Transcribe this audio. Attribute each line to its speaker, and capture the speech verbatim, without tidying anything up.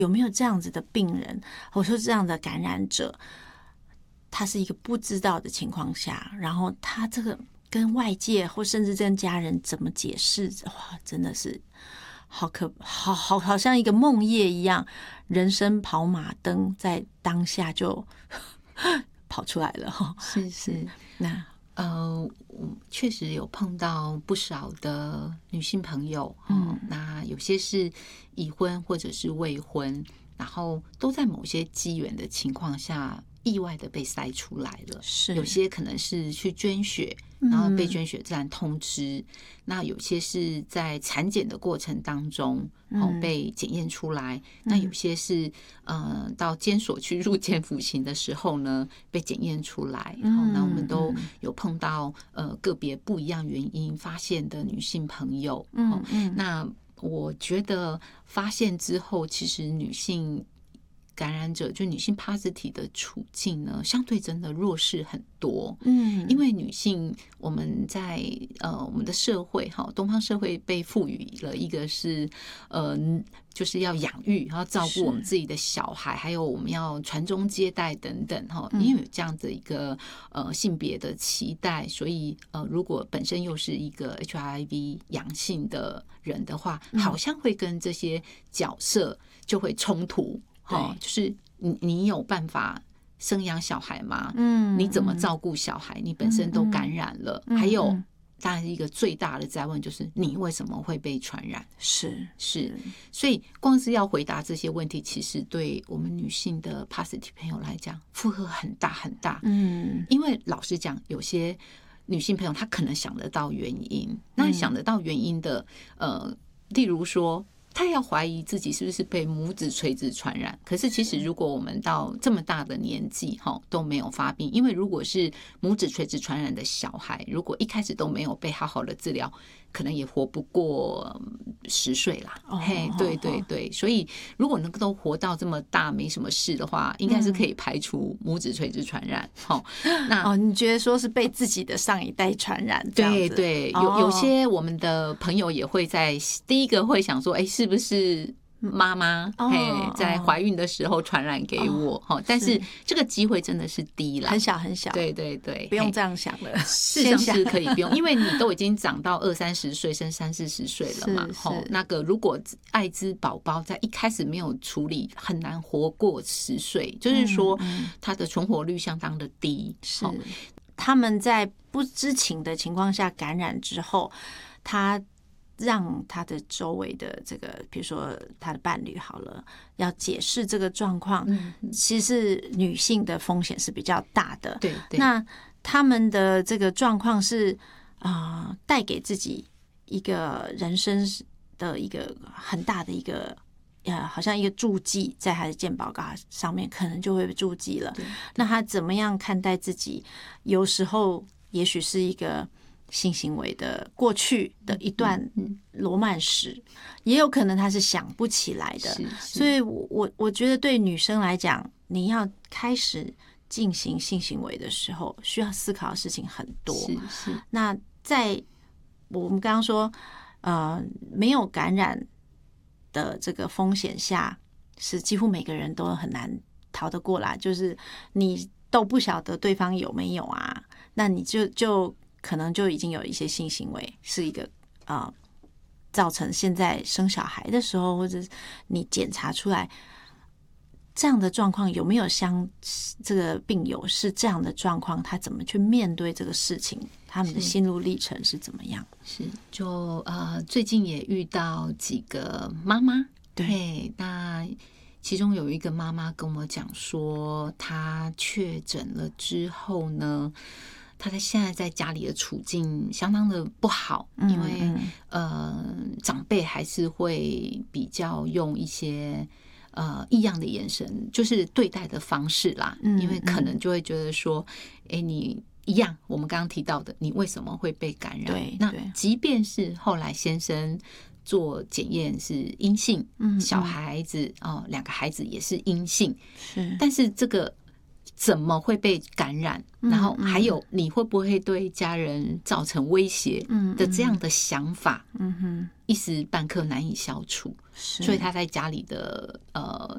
Speaker 1: 有没有这样子的病人，或者说这样的感染者，他是一个不知道的情况下，然后他这个跟外界或甚至跟家人怎么解释，哇，真的是好可好好好像一个梦魇一样，人生跑马灯在当下就跑出来了哈。
Speaker 2: 是是，
Speaker 1: 那
Speaker 2: 呃，确实有碰到不少的女性朋友，嗯，那有些是已婚或者是未婚，然后都在某些机缘的情况下意外的被筛出来了。
Speaker 1: 是
Speaker 2: 有些可能是去捐血，然后被捐血站通知，嗯，那有些是在产检的过程当中，嗯哦，被检验出来，嗯，那有些是呃到监所去入监服刑的时候呢被检验出来，嗯哦，那我们都有碰到呃个别不一样原因发现的女性朋友，嗯哦，嗯那我觉得发现之后，其实女性感染者就女性 positive 的处境呢，相对真的弱势很多。嗯，因为女性我们在呃我们的社会哈，东方社会被赋予了一个是呃就是要养育，然后照顾我们自己的小孩，还有我们要传宗接代等等哈。因为有这样的一个呃性别的期待，所以呃如果本身又是一个 H I V 阳性的人的话，好像会跟这些角色就会冲突。哦，就是你你有办法生养小孩吗？嗯，你怎么照顾小孩？你本身都感染了，嗯嗯，还有当然一个最大的灾问就是你为什么会被传染？
Speaker 1: 是
Speaker 2: 是，所以光是要回答这些问题，其实对我们女性的 positive 朋友来讲，负荷很大很大。嗯，因为老实讲，有些女性朋友她可能想得到原因，那想得到原因的，呃，例如说，他要怀疑自己是不是被母子垂直传染，可是其实如果我们到这么大的年纪都没有发病，因为如果是母子垂直传染的小孩，如果一开始都没有被好好的治疗，可能也活不过十岁啦。哦，嘿，对对对，所以如果能够都活到这么大没什么事的话，应该是可以排除母子垂直传染。哦，那
Speaker 1: 哦，你觉得说是被自己的上一代传染这样子？
Speaker 2: 对对，有有些我们的朋友也会在第一个会想说，哎，是不是妈妈、哦、嘿在怀孕的时候传染给我、哦、但是这个机会真的是低了，
Speaker 1: 很小很小。
Speaker 2: 对对对，
Speaker 1: 不用这样想了，
Speaker 2: 事实上是可以不用，因为你都已经长到二三十岁，甚至三四十岁了嘛。哦、那个如果艾滋宝宝在一开始没有处理，很难活过十岁，就是说他的存活率相当的低。
Speaker 1: 是、哦、他们在不知情的情况下感染之后，他让他的周围的这个，比如说他的伴侣好了，要解释这个状况，嗯、其实女性的风险是比较大的。
Speaker 2: 对对，
Speaker 1: 那他们的这个状况是啊、呃，带给自己一个人生的一个很大的一个呃，好像一个注记在他的健保卡上面，可能就会注记了。那他怎么样看待自己？有时候也许是一个性行为的过去的一段罗曼史，也有可能他是想不起来的。
Speaker 2: 是是，
Speaker 1: 所以我我觉得对女生来讲，你要开始进行性行为的时候，需要思考的事情很多。
Speaker 2: 是是，
Speaker 1: 那在我们刚刚说，呃，没有感染的这个风险下，是几乎每个人都很难逃得过来。就是你都不晓得对方有没有啊，那你就就可能就已经有一些性行为，是一个啊、呃，造成现在生小孩的时候，或者你检查出来这样的状况，有没有相这个病友是这样的状况，他怎么去面对这个事情？他们的心路历程是怎么样？
Speaker 2: 是就呃，最近也遇到几个妈妈，
Speaker 1: 对，
Speaker 2: 那其中有一个妈妈跟我讲说，她确诊了之后呢，她在现在在家里的处境相当的不好，嗯、因为、嗯、呃，长辈还是会比较用一些呃异样的眼神，就是对待的方式啦，嗯、因为可能就会觉得说，哎，你。一样，我们刚刚提到的，你为什么会被感染？
Speaker 1: 对，
Speaker 2: 那即便是后来先生做检验是阴性，嗯，小孩子哦，两个孩子也是阴性，
Speaker 1: 是，
Speaker 2: 但是这个怎么会被感染？嗯、然后还有你会不会对家人造成威胁的这样的想法，嗯哼， 一时半刻难以消除，
Speaker 1: 是
Speaker 2: 所以他在家里的呃